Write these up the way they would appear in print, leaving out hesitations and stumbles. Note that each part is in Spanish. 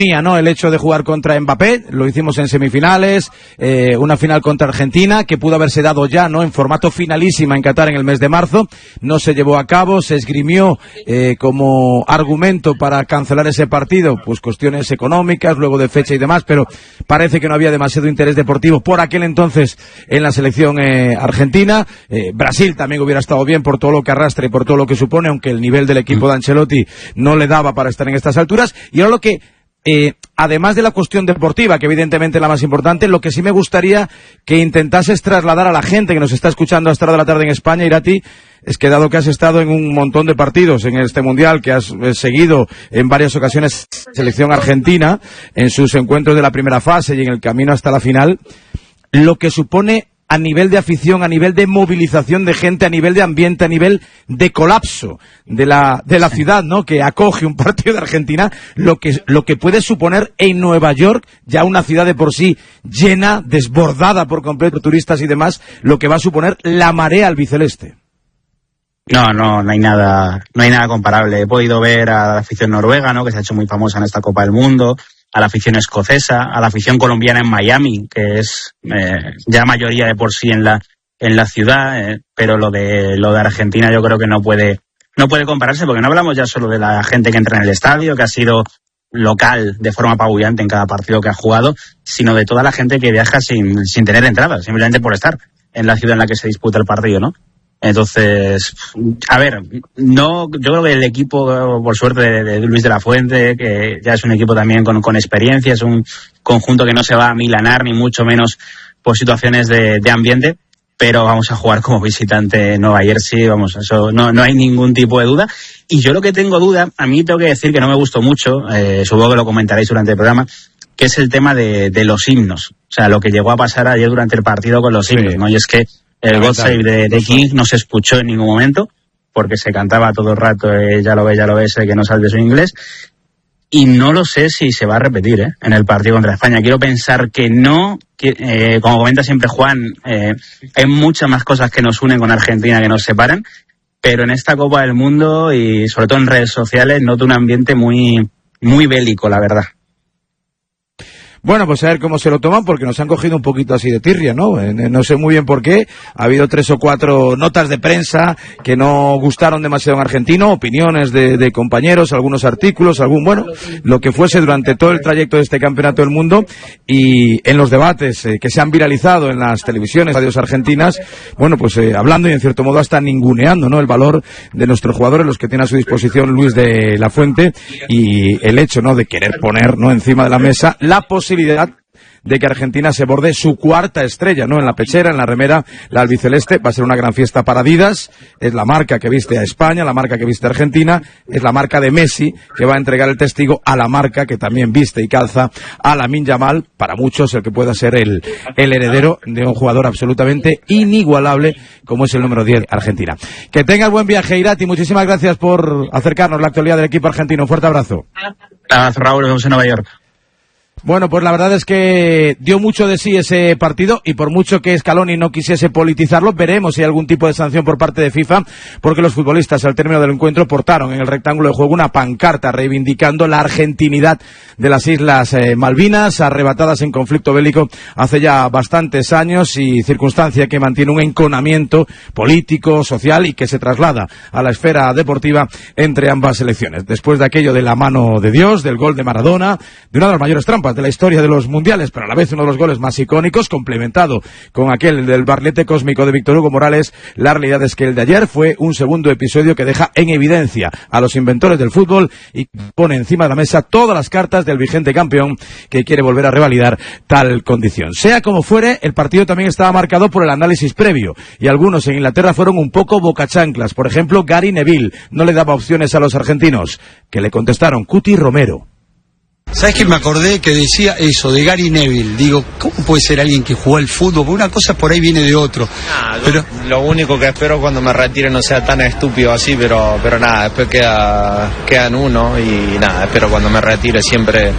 ¿no? El hecho de jugar contra Mbappé, lo hicimos en semifinales, una final contra Argentina, que pudo haberse dado ya, ¿no? En formato finalísima en Qatar en el mes de marzo, no se llevó a cabo, se esgrimió como argumento para cancelar ese partido, pues cuestiones económicas, luego de fecha y demás, pero parece que no había demasiado interés deportivo por aquel entonces en la selección argentina. Brasil también hubiera estado bien por todo lo que arrastra y por todo lo que supone, aunque el nivel del equipo de Ancelotti no le daba para estar en estas alturas. Y ahora lo que además de la cuestión deportiva, que evidentemente es la más importante, lo que sí me gustaría que intentases trasladar a la gente que nos está escuchando a esta hora de la tarde en España, Irati, es que dado que has estado en un montón de partidos en este Mundial, que has seguido en varias ocasiones selección argentina, en sus encuentros de la primera fase y en el camino hasta la final, lo que supone a nivel de afición, a nivel de movilización de gente, a nivel de ambiente, a nivel de colapso de la ciudad, ¿no? Que acoge un partido de Argentina, lo que puede suponer en Nueva York, ya una ciudad de por sí llena, desbordada por completo de turistas y demás, lo que va a suponer la marea albiceleste. No hay nada comparable. He podido ver a la afición noruega, ¿no? Que se ha hecho muy famosa en esta Copa del Mundo, a la afición escocesa, a la afición colombiana en Miami, que es ya mayoría de por sí en la ciudad, pero lo de Argentina yo creo que no puede compararse, porque no hablamos ya solo de la gente que entra en el estadio, que ha sido local de forma apabullante en cada partido que ha jugado, sino de toda la gente que viaja sin tener entradas, simplemente por estar en la ciudad en la que se disputa el partido, ¿no? Entonces, a ver, yo creo que el equipo, por suerte, de Luis de la Fuente, que ya es un equipo también con experiencia, es un conjunto que no se va a milanar, ni mucho menos por situaciones de ambiente, pero vamos a jugar como visitante en Nueva Jersey, vamos, eso no hay ningún tipo de duda. Y yo lo que tengo duda, a mí tengo que decir que no me gustó mucho, supongo que lo comentaréis durante el programa, que es el tema de los himnos. O sea, lo que llegó a pasar ayer durante el partido con los himnos, ¿no? Y es que el God Save de King no se escuchó en ningún momento, porque se cantaba todo el rato, ya lo ves, que no sale de su inglés. Y no lo sé si se va a repetir en el partido contra España. Quiero pensar que no, como comenta siempre Juan, hay muchas más cosas que nos unen con Argentina que nos separan, pero en esta Copa del Mundo y sobre todo en redes sociales noto un ambiente muy, muy bélico, la verdad. Bueno, pues a ver cómo se lo toman, porque nos han cogido un poquito así de tirria, ¿no? No sé muy bien por qué. Ha habido 3 o 4 notas de prensa que no gustaron demasiado en argentino, opiniones de compañeros, algunos artículos, lo que fuese durante todo el trayecto de este Campeonato del Mundo, y en los debates que se han viralizado en las televisiones, radios argentinas, bueno, pues hablando y en cierto modo hasta ninguneando, ¿no? El valor de nuestros jugadores, los que tiene a su disposición Luis de la Fuente, y el hecho, ¿no? De querer poner, ¿no? Encima de la mesa la posibilidad de que Argentina se borde su 4ª estrella, ¿no? En la pechera, en la remera, la albiceleste. Va a ser una gran fiesta para Adidas, es la marca que viste a España, la marca que viste a Argentina, es la marca de Messi, que va a entregar el testigo a la marca que también viste y calza a Lamine Yamal, para muchos el que pueda ser el heredero de un jugador absolutamente inigualable como es el número 10 Argentina. Que tengas buen viaje, Irati, muchísimas gracias por acercarnos la actualidad del equipo argentino. Un fuerte abrazo. Abrazo, Raúl, nos vemos en Nueva York. Bueno, pues la verdad es que dio mucho de sí ese partido, y por mucho que Scaloni no quisiese politizarlo, veremos si hay algún tipo de sanción por parte de FIFA, porque los futbolistas al término del encuentro portaron en el rectángulo de juego una pancarta reivindicando la argentinidad de las Islas Malvinas, arrebatadas en conflicto bélico hace ya bastantes años, y circunstancia que mantiene un enconamiento político, social, y que se traslada a la esfera deportiva entre ambas selecciones. Después de aquello de la mano de Dios, del gol de Maradona, de una de las mayores trampas de la historia de los mundiales, pero a la vez uno de los goles más icónicos, complementado con aquel del barrilete cósmico de Víctor Hugo Morales, la realidad es que el de ayer fue un segundo episodio que deja en evidencia a los inventores del fútbol y pone encima de la mesa todas las cartas del vigente campeón que quiere volver a revalidar tal condición. Sea como fuere, el partido también estaba marcado por el análisis previo, y algunos en Inglaterra fueron un poco bocachanclas. Por ejemplo, Gary Neville no le daba opciones a los argentinos, que le contestaron Cuti Romero. ¿Sabes qué? Me acordé que decía eso, de Gary Neville. Digo, ¿cómo puede ser alguien que jugó al fútbol? Porque una cosa por ahí viene de otro. Pero lo único que espero cuando me retire no sea tan estúpido así, pero nada, después queda en uno, y nada, espero cuando me retire siempre,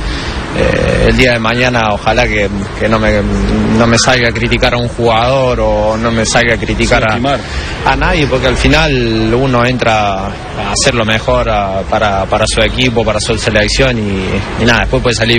el día de mañana, ojalá que no me salga a criticar a un jugador, o no me salga a criticar a nadie, porque al final uno entra a hacer lo mejor para su equipo, para su selección, y nada, después puede salir